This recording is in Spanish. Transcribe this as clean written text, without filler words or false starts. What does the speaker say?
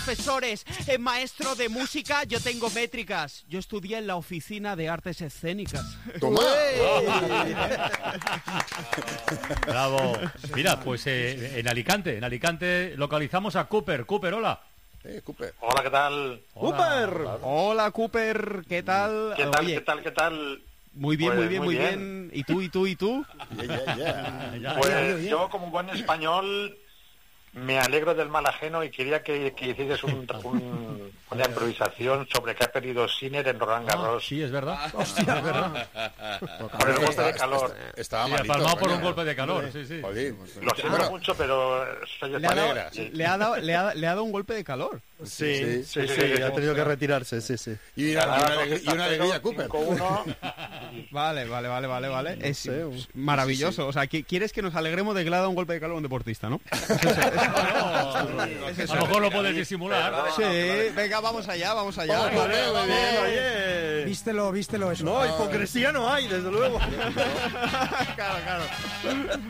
Profesores, maestro de música, yo tengo métricas. Yo estudié en la Oficina de Artes Escénicas. ¡Toma! Bravo. Mira, pues en Alicante localizamos a Cooper. Cooper, hola. Cooper. Hola, ¿qué tal? ¡Cooper! Hola, Cooper, ¿qué tal? ¿Qué tal, Oye, qué tal? Muy bien, Pues muy bien. ¿Y tú? Pues yo, como buen español, me alegro del mal ajeno y quería que hicieses una improvisación sobre qué ha pedido Sinner en Roland Garros. Sí, es verdad. Hostia, es verdad. Por el golpe de calor. Estaba Sí, malito. palmado por coño. un golpe de calor, sí. Joder, Lo siento mucho, pero soy español. le ha dado un golpe de calor. Sí, sí, ha tenido que retirarse, sí. Y una alegría, Cooper. 5-1. Vale. Es sé. maravilloso. O sea, ¿quieres que nos alegremos de que le ha dado un golpe de calor a un deportista, no? A lo mejor lo puedes disimular. Sí, venga, vamos allá. Oye. Vístelo eso. No, hipocresía no hay, desde luego. Claro.